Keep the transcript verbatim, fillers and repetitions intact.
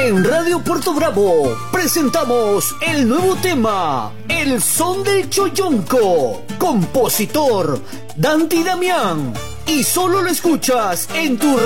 En Radio Puerto Bravo presentamos el nuevo tema, El Son del Chollonco, compositor Dandy Damián, y solo lo escuchas en tu